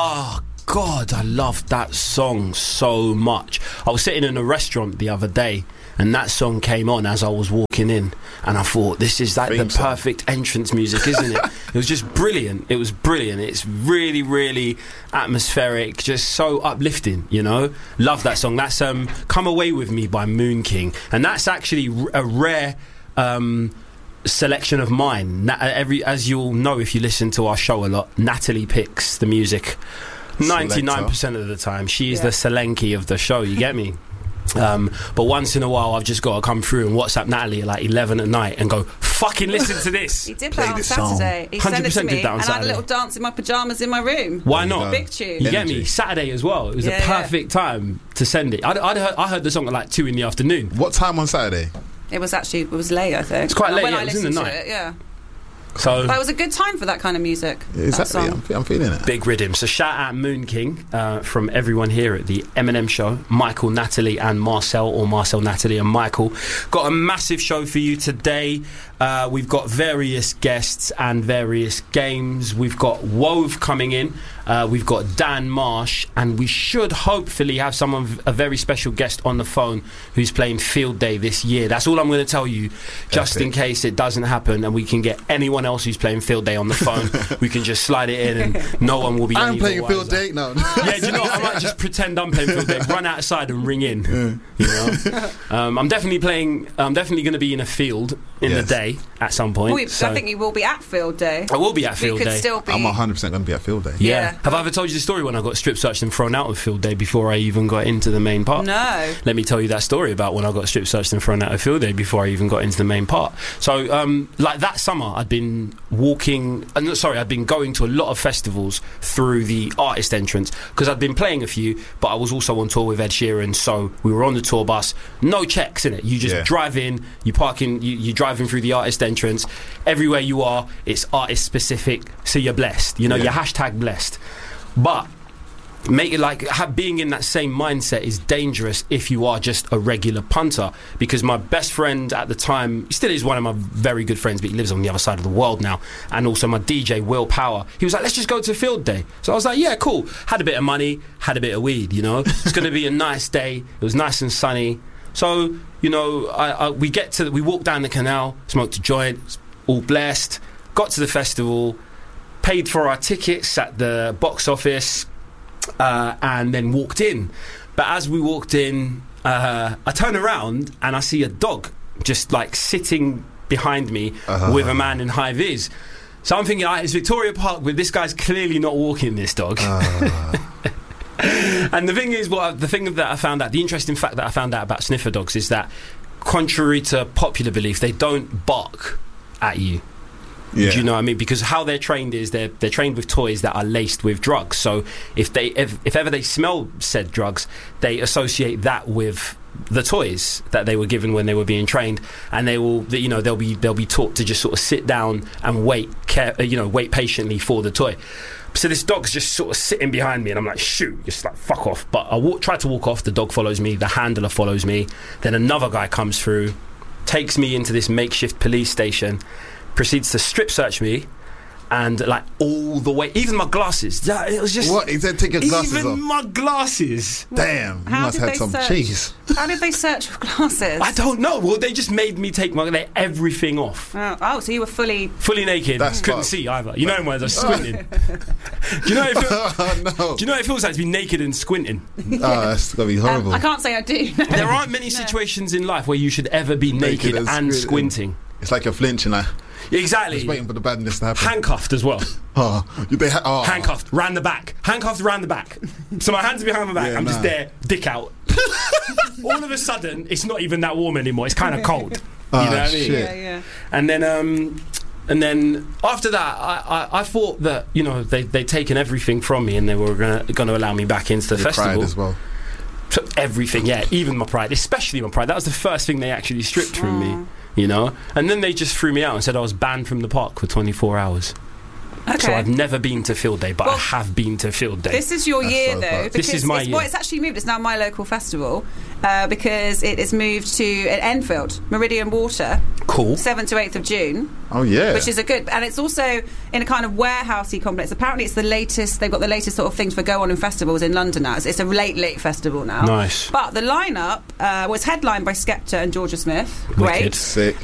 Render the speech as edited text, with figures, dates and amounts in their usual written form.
Oh God, I loved that song so much. I was sitting in a restaurant the other day and that song came on as I was walking in, and I thought, this is like the perfect entrance music, isn't it? It was just brilliant. It was brilliant. It's really, really atmospheric, just so uplifting, you know? Love that song. That's Come Away With Me by Moon King, and that's actually a rare selection of mine. As you'll know if you listen to our show a lot, Natalie picks the music 99% of the time. She's the Selenki of the show, you get me? But once in a while I've just got to come through and WhatsApp Natalie at like 11 at night and go, fucking listen to this. He did that on Saturday. He sent it to me, and I had a little dance in my pyjamas in my room. Why not? Big tune. You get me? Saturday as well. It was a perfect time to send it. I heard the song at like 2 in the afternoon. What time on Saturday? It was late, I think. It's quite late. When it I was in the night. It, yeah. So, but it was a good time for that kind of music. Exactly, I'm feeling it. Big rhythm. So shout out Moon King from everyone here at the M&M show. Michael, Natalie and Marcel, or Marcel, Natalie and Michael. Got a massive show for you today. We've got various guests and various games. We've got Wove coming in. We've got Dan Marsh, and we should hopefully have a very special guest on the phone who's playing Field Day this year. That's all I'm going to tell you, just in case it doesn't happen and we can get anyone else who's playing Field Day on the phone. We can just slide it in and no one will be I'm playing Field Day? No. Yeah, do you know what? I might just pretend I'm playing Field Day, run outside and ring in. You know? I'm definitely going to be in a field in the day at some point. I think you will be at Field Day. I will be at Field Day. I'm 100% going to be at Field Day. Yeah. Have I ever told you the story when I got strip searched and thrown out of Field Day before I even got into the main part? No. Let me tell you that story about when I got strip searched and thrown out of Field Day before I even got into the main part. So, like that summer, I'd been going to a lot of festivals through the artist entrance because I'd been playing a few, but I was also on tour with Ed Sheeran, so we were on the tour bus. No checks in it. You just drive in, you park in, you drive in through the artist entrance. Everywhere you are, it's artist specific, so you're blessed. You know, you're hashtag blessed. But make it like being in that same mindset is dangerous if you are just a regular punter, because my best friend at the time, he still is one of my very good friends, but he lives on the other side of the world now, and also my DJ Will Power, he was like, let's just go to Field Day. So I was like, yeah, cool. Had a bit of money, had a bit of weed, you know. It's going to be a nice day. It was nice and sunny. So, you know, we walked down the canal, smoked a joint, all blessed, got to the festival, paid for our tickets at the box office, and then walked in. But as we walked in, I turn around and I see a dog just like sitting behind me with a man in high vis. So I'm thinking, it's Victoria Park, but this guy's clearly not walking this dog. And the thing is, the interesting fact that I found out about sniffer dogs is that, contrary to popular belief, they don't bark at you. Yeah. Do you know what I mean? Because how they're trained is they're trained with toys that are laced with drugs. So if ever they smell said drugs, they associate that with the toys that they were given when they were being trained, and they'll be taught to just sort of sit down and wait patiently for the toy. So this dog's just sort of sitting behind me, and I'm like, shoot, just like fuck off. But I try to walk off. The dog follows me. The handler follows me. Then another guy comes through, takes me into this makeshift police station, proceeds to strip search me, and like all the way, even my glasses. Yeah, it was just what? He said take your glasses off. Even my glasses. Damn, you must have some cheese. How did they search for glasses? I don't know. Well, they just made me take everything off. Oh, so you were fully naked. Couldn't see either. You know when I was squinting. Do you know what it feels like to be naked and squinting? Oh, that's gonna be horrible. I can't say I do. There aren't many situations in life where you should ever be naked and squinting. It's like you're flinching. Exactly. Just waiting for the badness to happen. Handcuffed as well. Handcuffed round the back. So my hands are behind my back. I'm just there, dick out. All of a sudden, it's not even that warm anymore. It's kind of cold. You know what I mean? Yeah. And then after that, I thought that they'd taken everything from me and they were going to allow me back into the festival. Pride as well. So everything, even my pride, especially my pride. That was the first thing they actually stripped from me. You know, and then they just threw me out and said I was banned from the park for 24 hours. Okay. So I've never been to Field Day, but I have been to Field Day. This is your year, though. This is my year. Well, it's actually moved. It's now My Local Festival. because it is moved to Enfield, Meridian Water. Cool. 7th to 8th of June. Oh, yeah. Which is and it's also in a kind of warehousey complex. Apparently it's the latest, they've got the latest sort of things for go on in festivals in London now. It's a late festival now. Nice. But the lineup was headlined by Skepta and Georgia Smith. Great. Sick.